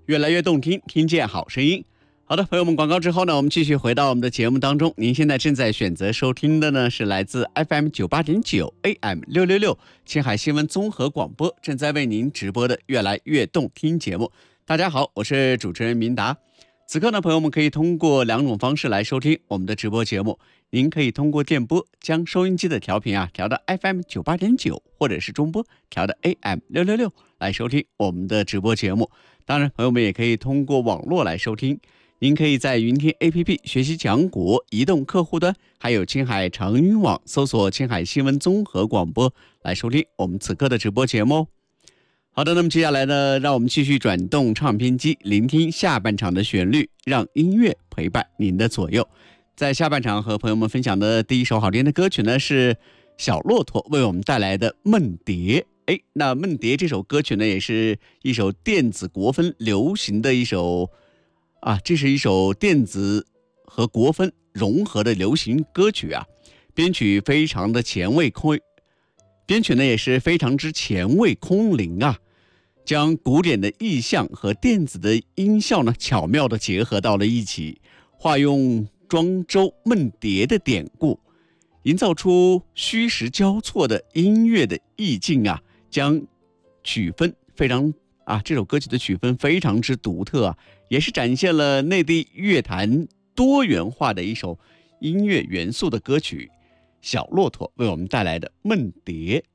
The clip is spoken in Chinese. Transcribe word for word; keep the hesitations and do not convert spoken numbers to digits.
越来越动听，听见好声音。好的，朋友们，广告之后呢，我们继续回到我们的节目当中。您现在正在选择收听的呢，是来自 F M 九八点九 A M 六六六青海新闻综合广播正在为您直播的越来越动听节目。大家好，我是主持人明达。此刻呢，朋友们可以通过两种方式来收听我们的直播节目。您可以通过电波将收音机的调频啊调到 F M 九八点九，或者是中波调到 A M 六六六来收听我们的直播节目。当然，朋友们也可以通过网络来收听。您可以在云听 A P P 学习强国移动客户端，还有青海长云网搜索青海新闻综合广播来收听我们此刻的直播节目哦。好的，那么接下来呢，让我们继续转动唱片机，聆听下半场的旋律，让音乐陪伴您的左右。在下半场和朋友们分享的第一首好听的歌曲呢，是小骆驼为我们带来的《梦蝶》。哎，那《梦蝶》这首歌曲呢，也是一首电子国风流行的一首啊，这是一首电子和国风融合的流行歌曲啊，编曲非常的前卫空，编曲呢也是非常之前卫空灵啊，将古典的意象和电子的音效呢巧妙的结合到了一起，化用庄周梦蝶的典故，营造出虚实交错的音乐的意境啊，将曲风非常啊，这首歌曲的曲风非常之独特啊，也是展现了内地乐坛多元化的一首音乐元素的歌曲。小骆驼为我们带来的《梦蝶》。